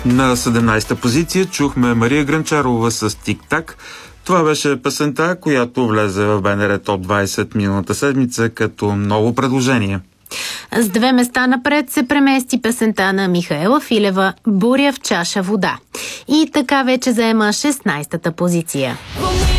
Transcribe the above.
На 17-та позиция чухме Мария Гранчарова с Тик-так. Това беше песента, която влезе в БНР Топ 20 миналата седмица като ново предложение. С 2 места напред се премести песента на Михаела Филева «Буря в чаша вода». И така вече заема 16-та позиция.